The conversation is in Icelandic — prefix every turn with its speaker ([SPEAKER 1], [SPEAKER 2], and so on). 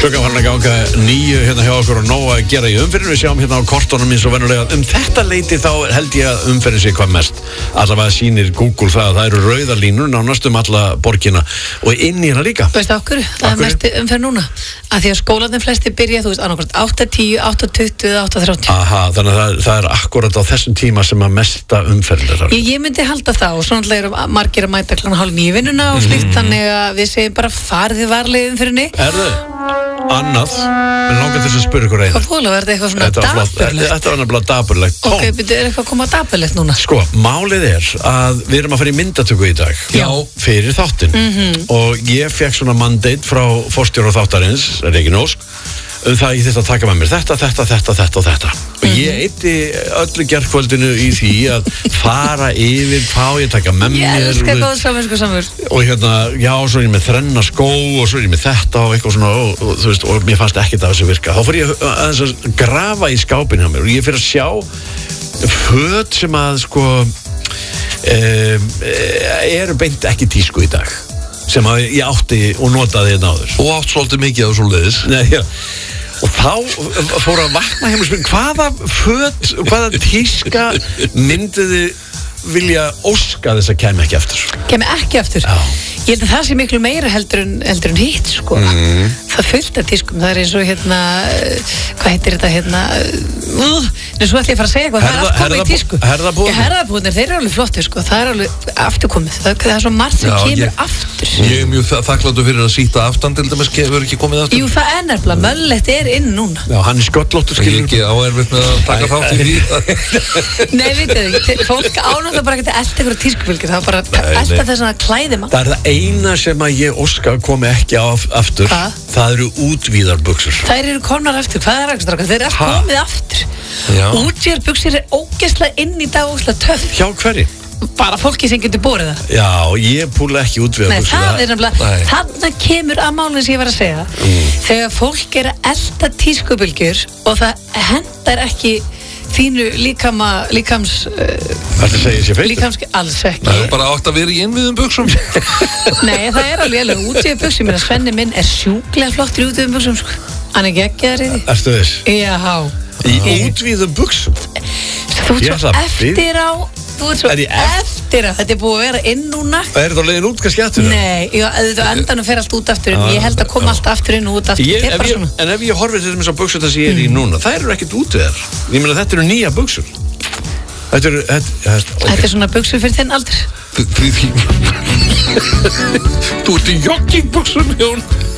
[SPEAKER 1] Klukkan farin að ganga 9 hérna hjá okkur og nóg að gera í umferðinu. Við sjáum hérna á kortunum eins og venjulega. Þetta leiti þá held ég að umferðin sé hvað mest. Allavega sýnir Google það að það eru rauðar línur nánast alla borgina og inn í hérna líka.
[SPEAKER 2] Veistu okkur? Það er mest umferð núna. Af því að skólarnir flesti byrja, þú veist, annarkvæmt 8:10, 8:20 eða 8:30.
[SPEAKER 1] Aha, þannig að það er akkurat á þessum tíma sem að mesta umferðin er þar.
[SPEAKER 2] Ég myndi halda það og svona eru margir að mæta kl. 8:30 í vinnuna og slíkt, þannig að við segjum bara farið varlega umferðinni.
[SPEAKER 1] Annað, við langar til að spyrja ykkur einu.
[SPEAKER 2] Hvað fóla, var þetta eitthvað svona dapurlegt?
[SPEAKER 1] Þetta var nefnilega dapurlegt.
[SPEAKER 2] Ok, byrju, er eitthvað að koma dapurlegt núna?
[SPEAKER 1] Sko, málið er að við erum að fara í myndatöku í dag.
[SPEAKER 2] Já.
[SPEAKER 1] Fyrir þáttinn. Og ég fekk svona mandate frá forstjóra þáttarins, Regín Ósk, það að ég þyrfti að taka með mér þetta. Og ég eyddi öllu gærkvöldinu í því að fara yfir hvað ég taka með mér.
[SPEAKER 2] Ég elska góð samur.
[SPEAKER 1] Og hérna, já, svo er ég með þrenna skó og svo er ég með þetta og eitthvað svona og þú veist, og mér fannst ekkert af þessu virka. Þá fór ég aðeins að grafa í skápinn hjá mér og ég fyrir að sjá föt sem að sko eru beint ekki tísku í dag sem að ég átti og notaði hérna áður.
[SPEAKER 3] Og átt svolítið mikið af svo leiðis.
[SPEAKER 1] Nei, já. Og þá fór að vakna hjá mér og spyrja hvaða föt, hvaða tíska myndiði vilja óska þess að kemi ekki aftur?
[SPEAKER 2] Kemi ekki aftur?
[SPEAKER 1] Já.
[SPEAKER 2] Ég held að það sé miklu meira heldur en hitt, sko. Það fullt af tískum, það er eins og hérna, hvað heitir þetta hérna, svo ætla ég að fara að segja eitthvað, það er allt komið í tísku.
[SPEAKER 1] Herðabúðir?
[SPEAKER 2] Herðabúðir, þeir eru alveg flottir, sko, það er alveg afturkomið, það er svo margt sem kemur aftur.
[SPEAKER 3] Ég er mjög þakkláttur fyrir að síta aftan til dæmis, hefur ekki komið aftur.
[SPEAKER 2] Jú, það er nefnilega, möllett er inn núna.
[SPEAKER 1] Já, hann er sköllóttur, skilur.
[SPEAKER 3] Ég er ekki áerfitt með að taka þátt í því.
[SPEAKER 2] Nei, vitið þið, fólk ánátt bara ekki að elta ykkur tískubylgjur, það var bara að elta þess að klæði mann.
[SPEAKER 1] Það er það eina sem að ég óska komi ekki aftur.
[SPEAKER 2] Hvað?
[SPEAKER 1] Það eru útvíðarbuxur.
[SPEAKER 2] Þær eru komnar aftur, hvað er það? Þeir eru komið aftur. Útvíðarbuxur er ógeðslega inn í dag ógeðslega töff.
[SPEAKER 1] Hjá hverju?
[SPEAKER 2] Bara fólki sem getur borið það.
[SPEAKER 1] Já, ég púla ekki útvíðarbuxur.
[SPEAKER 2] Nei, það er nefnilega, þannig kemur að málinu sem ég var að segja. Þegar fólk er að elta tískubylgjur og það hendar ekki þínu líkams alls ekki.
[SPEAKER 3] Það er bara átt að vera í innviðum buxum.
[SPEAKER 2] Nei, það er alveg útvíðum buxum. Mér að Svenni minn er sjúklega flottur í útvíðum buxum, sko. Hann er geggjaður í því.
[SPEAKER 1] Ertu þess?
[SPEAKER 2] Já.
[SPEAKER 1] Í útvíðum buxum?
[SPEAKER 2] Þú ert svo eftir á. Þetta er búið að vera inn núna.
[SPEAKER 1] Er þetta á leiðin út kannski aftur?
[SPEAKER 2] Nei, þetta endanum fer allt út aftur en ég held að koma allt aftur inn og út aftur.
[SPEAKER 1] En ef ég horfið til þess að buxur það sem ég er í núna, það eru ekkert útvíðar. Ég meina þetta eru nýja buxur.
[SPEAKER 2] Þetta er svona buxur fyrir þinn aldur.
[SPEAKER 3] Þú ert í joggingbuxum, Jón.